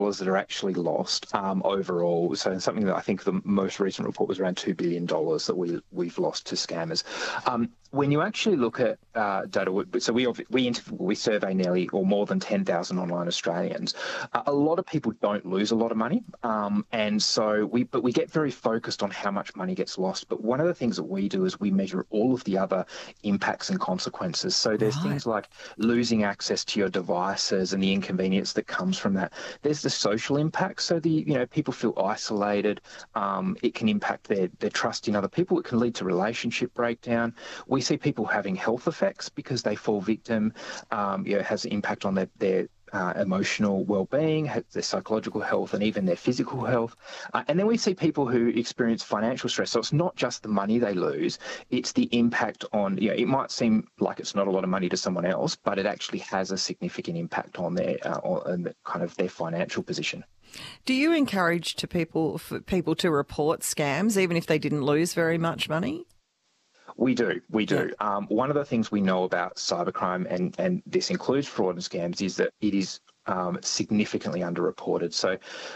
that are actually lost overall. So something that I think the most recent report was around $2 billion that we've lost to scammers. When you actually look at data, so we survey nearly or more than 10,000 online Australians. A lot of people don't lose a lot of money, and so we get very focused on how much money gets lost. But one of the things that we do is we measure all of the other impacts and consequences. So there's things like losing access to your devices and the inconvenience that comes from that. There's the social impact. So people feel isolated. It can impact their trust in other people. It can lead to relationship breakdown. We see people having health effects because they fall victim. It has an impact on their emotional well-being, their psychological health, and even their physical health. And then we see people who experience financial stress. So it's not just the money they lose, it's the impact on, it might seem like it's not a lot of money to someone else, but it actually has a significant impact on their on kind of their financial position. Do you encourage for people to report scams even if they didn't lose very much money? We do. Yeah. One of the things we know about cybercrime, and this includes fraud and scams, is that it is significantly underreported. So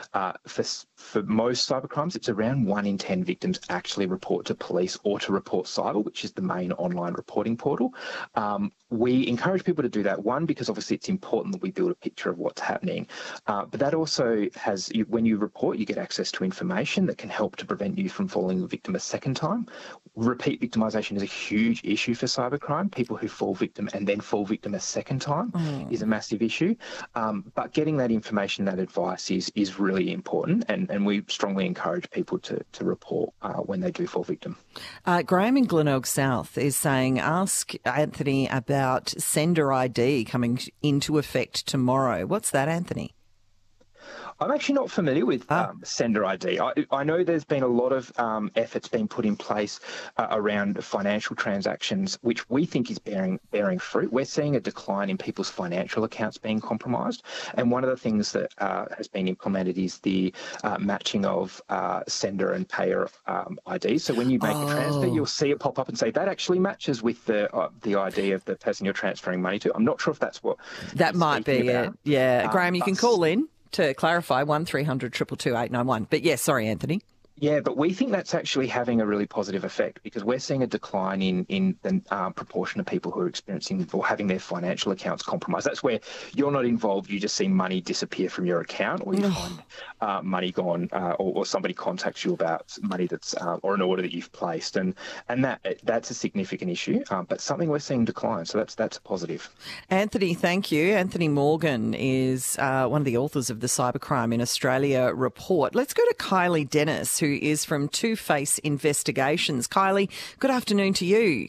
for most cybercrimes, it's around 1 in 10 victims actually report to police or to Report Cyber, which is the main online reporting portal. We encourage people to do that, one, because obviously it's important that we build a picture of what's happening. But that also has, when you report, you get access to information that can help to prevent you from falling a victim a second time. Repeat victimisation is a huge issue for cybercrime. People who fall victim and then fall victim a second time is a massive issue. But getting that information, that advice is really important, and we strongly encourage people to report when they do fall victim. Graham in Glenelg South is saying, ask Anthony about Sender ID coming into effect tomorrow. What's that, Anthony? I'm actually not familiar with Sender ID. I know there's been a lot of efforts being put in place around financial transactions, which we think is bearing fruit. We're seeing a decline in people's financial accounts being compromised. And one of the things that has been implemented is the matching of sender and payer ID. So when you make a transfer, you'll see it pop up and say, that actually matches with the ID of the person you're transferring money to. I'm not sure if that's what that might be about. it. Yeah. Graham, you can call in to clarify, 1300 222 891. But yes, sorry, Anthony. Yeah, but we think that's actually having a really positive effect because we're seeing a decline in the proportion of people who are experiencing or having their financial accounts compromised. That's where you're not involved. You just see money disappear from your account, or you find money gone, or somebody contacts you about money that's or an order that you've placed, and that's a significant issue. But something we're seeing decline, so that's a positive. Anthony, thank you. Anthony Morgan is one of the authors of the Cybercrime in Australia report. Let's go to Kylie Dennis, who is from Two Face Investigations. Kylie, good afternoon to you.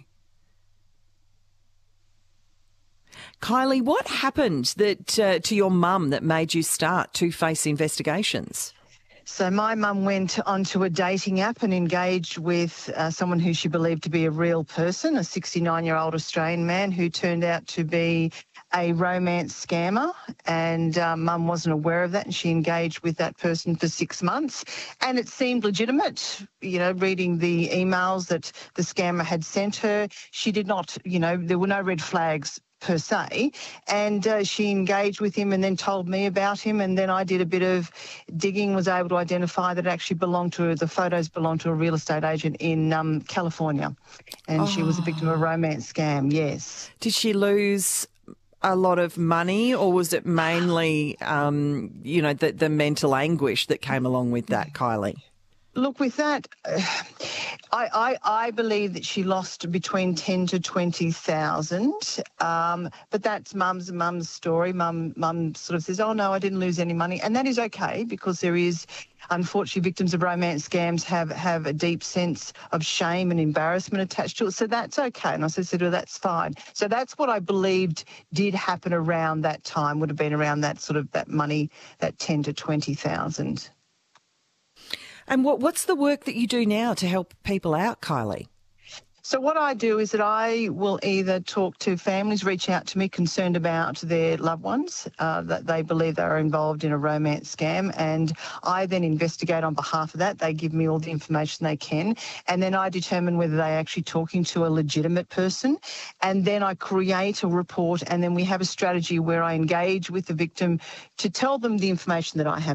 Kylie, what happened to your mum that made you start Two Face Investigations? So my mum went onto a dating app and engaged with someone who she believed to be a real person, a 69-year-old Australian man who turned out to be a romance scammer, and mum wasn't aware of that, and she engaged with that person for 6 months, and it seemed legitimate, reading the emails that the scammer had sent her. She did not, there were no red flags per se, and she engaged with him and then told me about him, and then I did a bit of digging, was able to identify that it actually the photos belonged to a real estate agent in California, and she was a victim of a romance scam, yes. Did she lose a lot of money, or was it mainly, the mental anguish that came along with that, Kylie? Look, with that, I believe that she lost between 10 to 20,000, but that's mum's story. Mum sort of says, oh, no, I didn't lose any money, and that is okay because there is, unfortunately, victims of romance scams have a deep sense of shame and embarrassment attached to it, so that's okay. And I said, well, that's fine. So that's what I believed did happen around that time, would have been around that sort of that money, that 10 to 20,000. And what's the work that you do now to help people out, Kylie? So what I do is that I will either talk to families, reach out to me concerned about their loved ones, that they believe they are involved in a romance scam, and I then investigate on behalf of that. They give me all the information they can, and then I determine whether they're actually talking to a legitimate person, and then I create a report, and then we have a strategy where I engage with the victim to tell them the information that I have